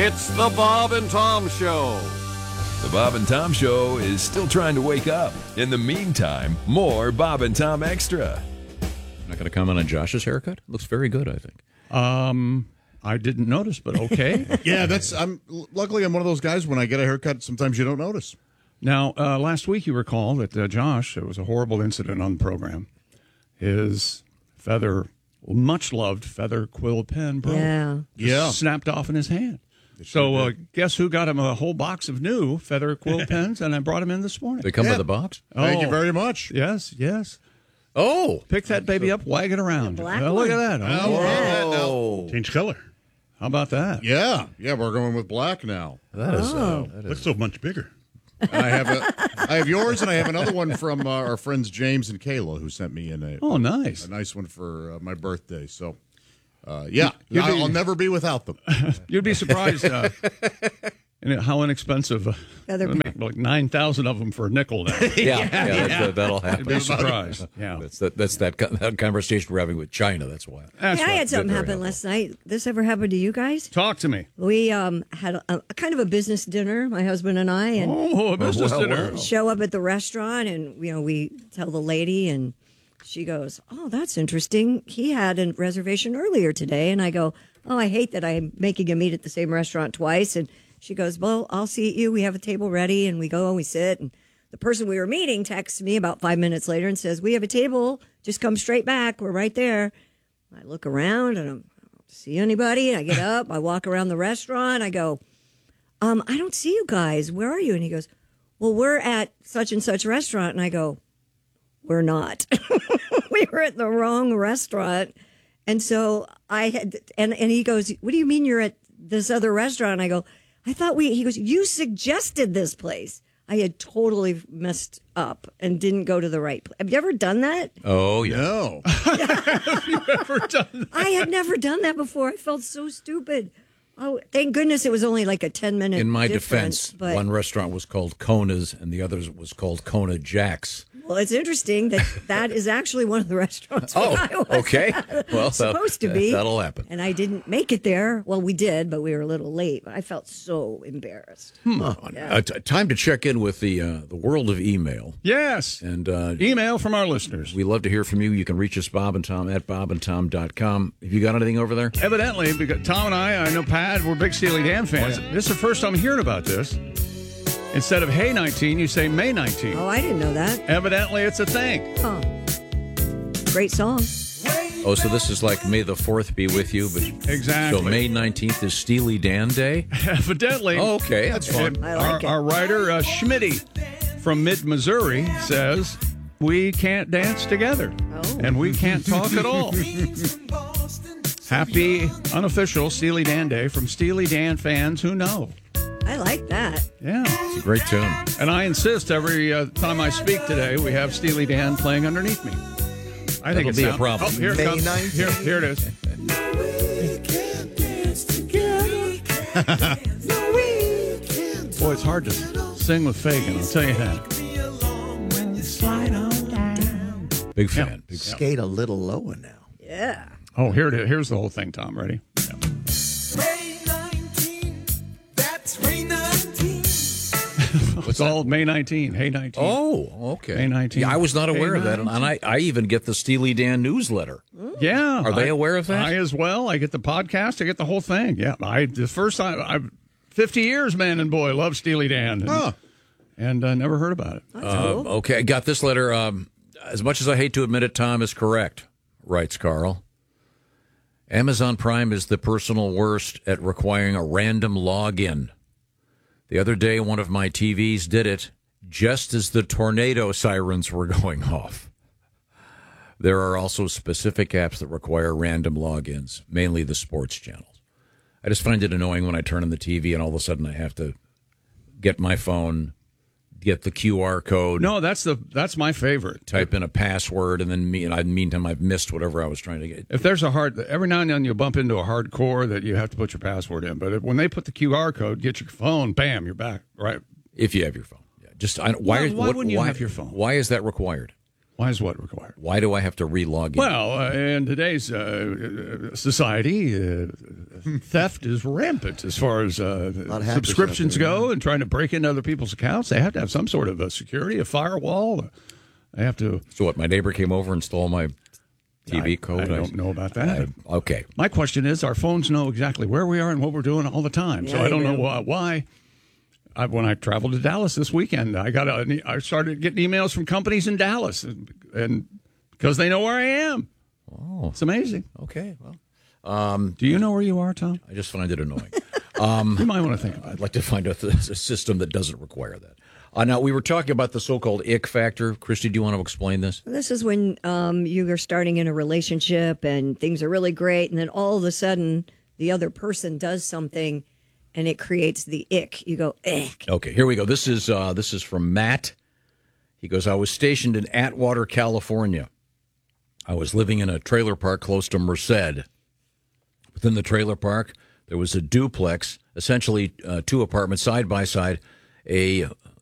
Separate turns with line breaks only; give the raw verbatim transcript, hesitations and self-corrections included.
It's the Bob and Tom Show.
The Bob and Tom Show is still trying to wake up. In the meantime, more Bob and Tom Extra.
Not going to comment on Josh's haircut? Looks very good, I think.
Um, I didn't notice, but okay.
Yeah, that's. I'm luckily I'm one of those guys. When I get a haircut, sometimes you don't notice.
Now, uh, last week you recall that uh, Josh, there was a horrible incident on the program. His feather, much loved feather quill pen broke.
Yeah.
Yeah.
Snapped off in his hand. So uh, guess who got him a whole box of new feather quill pens, and I brought him in this morning.
They come
Yeah.
with a box?
Thank
Oh.
you very much.
Yes, yes.
Oh.
Pick that baby up, wag it around.
The black
Uh, look
one.
at that.
Oh,
Oh,
we're on that now.
Oh.
Change color.
how about that?
Yeah, yeah, we're going with black now.
That is,
Oh.
uh, that
Looks
is
so much bigger.
And I have a, I have yours, and I have another one from uh, our friends James and Kayla, who sent me in a,
Oh, nice.
a nice one for uh, my birthday. So, uh, yeah,
You'd be-
I'll never be without them.
You'd be surprised uh, in how inexpensive. Uh,
Feather
they make like nine thousand of them for a nickel now.
yeah, yeah, that's, uh, that'll happen.
You'd be surprised. Yeah.
That's that. That's that, co- that conversation we're having with China. That's why.
That's
Hey, I
right.
had something
Very
happen
helpful.
last night. This ever happened to you guys?
Talk to me.
We um, had a, a kind of a business dinner, my husband and I, and
Oh, a business
well,
dinner.
well.
show up at the restaurant, and you know we tell the lady, and she goes, "Oh, that's interesting. He had a reservation earlier today," and I go, "Oh, I hate that I'm making him eat at the same restaurant twice." And she goes, "Well, I'll seat you. We have a table ready," and we go and we sit, and the person we were meeting texts me about five minutes later and says, "We have a table. Just come straight back. We're right there." I look around and I'm, I don't see anybody. I get up. I walk around the restaurant. I go, um, I don't see you guys. Where are you? And he goes, well, we're at such and such restaurant. And I go, we're not. We were at the wrong restaurant. And so I had, and, and he goes, what do you mean you're at this other restaurant? And I go, I thought we, he goes, you suggested this place. I had totally messed up and didn't go to the right place. Have you ever done that?
Oh yeah.
No,
Ever done that?
I had never done that before. I felt so stupid. Oh, thank goodness it was only like a ten minute.
In my
difference,
defense,
but,
one restaurant was called Kona's, and the other was called Kona Jack's.
well, it's interesting that that is actually one of the restaurants. where
Oh,
I was
okay. Well,
supposed
that-
to be.
that'll happen.
And I didn't make it there. Well, we did, but we were a little late. But I felt so embarrassed.
Uh, t- time to check in with the uh, the world of email,
Yes.
and uh,
Email from our listeners.
we love to hear from you. You can reach us, Bob and Tom at bob and tom dot com. Have you got anything over there?
Evidently, because Tom and I, I know Pat, we're big Steely Dan fans. This is the first time hearing about this. Instead of Hey nineteen, you say May nineteen.
Oh, I didn't know that.
Evidently, it's a thing.
Huh. Great song.
Oh, so this is like May the fourth be with you, but
Exactly.
so May nineteenth is Steely Dan Day.
Evidently.
Oh, okay, that's fun.
I like
our,
it.
our writer, uh, Schmitty from mid-Missouri, says, we can't dance together.
Oh.
And we can't talk at all. Happy, unofficial Steely Dan Day from Steely Dan fans who know.
I like that.
Yeah.
It's a great tune.
And I insist every uh, time I speak today, we have Steely Dan playing underneath me. I think
That'll
it's
be a problem.
Oh, here it
May
comes.
nineteenth.
Here, here it is. Boy, it's hard to sing with Fagan, I'll tell you that.
Big fan. Big fan.
Skate a little lower now.
Yeah.
Oh, here it is. Here's the whole thing, Tom. Ready? Yeah. It's all May nineteenth. Hey nineteen.
Oh, okay.
May nineteenth.
Yeah, I was not aware
May
of that, and I, I even get the Steely Dan newsletter.
Yeah.
Are they
I-
aware of that?
I as well. I get the podcast. I get the whole thing. Yeah. I the first time I fifty years, man and boy, love Steely Dan, and,
Huh.
and uh, never heard about it.
That's
Uh,
cool.
okay, I got this letter. Um, as much as I hate to admit it, Tom is correct, writes Carl. Amazon Prime is the personal worst at requiring a random login. The other day, one of my T Vs did it just as the tornado sirens were going off. There are also specific apps that require random logins, mainly the sports channels. I just find it annoying when I turn on the T V and all of a sudden I have to get my phone, get the Q R code.
No, that's the that's my favorite.
Type in a password, and then me, and I meantime I've missed whatever I was trying to get.
If there's a hard, every now and then you'll bump into a hardcore that you have to put your password in. But if, when they put the Q R code, get your phone, bam, you're back. Right?
If you have your phone, yeah. Just I, why?
Why- why
what-
wouldn't you
why-
have your phone?
Why is that required?
Why is what required?
Why do I have to re-log in?
Well, uh, in today's uh, society, uh, theft is rampant as far as uh,
of hackers
subscriptions
out there,
go, and trying to break into other people's accounts. They have to have some sort of a security, a firewall. They have to.
So what? My neighbor came over and stole my T V
I,
code.
I don't know about that.
I, okay.
My question is, our phones know exactly where we are and what we're doing all the time.
Yeah,
so I don't
they
know
do.
why. why I, when I traveled to Dallas this weekend, I got a, I started getting emails from companies in Dallas, and because they know where I am.
Oh,
It's amazing.
okay. Well,
Do you know where you are, Tom?
I just find it annoying.
You might want to think about it.
I'd like to find out a, a system that doesn't require that. Uh, now, we were talking about the so-called ick factor. Christy, do you want to explain this?
This is when um, you are starting in a relationship and things are really great, and then all of a sudden the other person does something, and it creates the ick. You go, ick.
Okay, here we go. This is uh, this is from Matt. He goes, I was stationed in Atwater, California. I was living in a trailer park close to Merced. Within the trailer park, there was a duplex, essentially uh, two apartments side by side. A